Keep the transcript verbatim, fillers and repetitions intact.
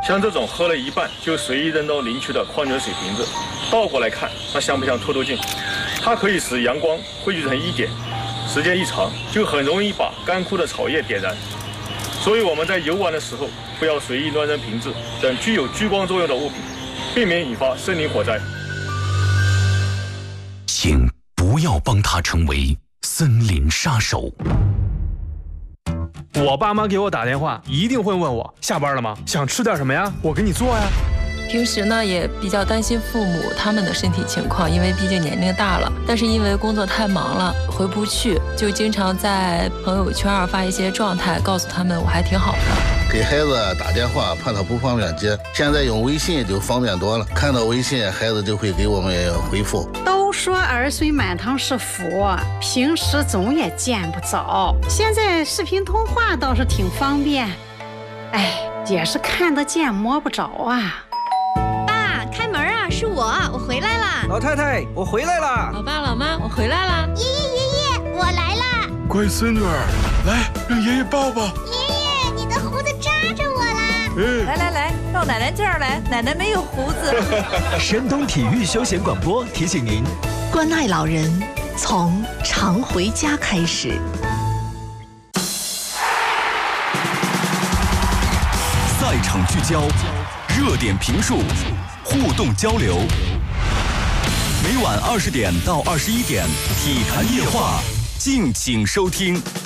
像这种喝了一半就随意扔到邻区的矿泉水瓶子，倒过来看，它像不像凸透镜？它可以使阳光汇聚成一点，时间一长，就很容易把干枯的草叶点燃。所以我们在游玩的时候，不要随意乱扔瓶子等具有聚光作用的物品，避免引发森林火灾。 请不要帮他成为森林杀手。 我爸妈给我打电话，一定会问我下班了吗？想吃点什么呀？我给你做呀。 平时呢也比较担心父母他们的身体情况，因为毕竟年龄大了。但是因为工作太忙了，回不去，就经常在朋友圈发一些状态，告诉他们我还挺好的。 给孩子打电话怕他不方便接，现在用微信就方便多了，看到微信孩子就会给我们回复。 都说儿孙满堂是福，平时总也见不着，现在视频通话倒是挺方便，哎，也是看得见摸不着啊。 爸，开门啊，是我，我回来啦。 老太太，我回来啦。 老爸老妈，我回来啦。 爷爷爷爷，我来啦。 乖孙女儿，来让爷爷抱抱。 爷爷，你的胡子扎着我啦。 嗯， 来来来，到奶奶这儿来，奶奶没有胡子。 山东体育休闲广播提醒您， 关爱老人从常回家开始。 赛场聚焦，热点评述，互动交流。每晚二十点到二十一点，体坛夜话，敬请收听。